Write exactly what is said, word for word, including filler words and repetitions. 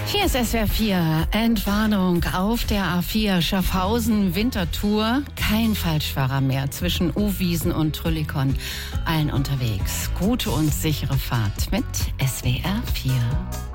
Hier ist S W R vier. Entwarnung auf der A vier Schaffhausen-Winterthur. Kein Falschfahrer mehr zwischen Uwiesen und Trüllikon. Allen unterwegs. Gute und sichere Fahrt mit S W R vier.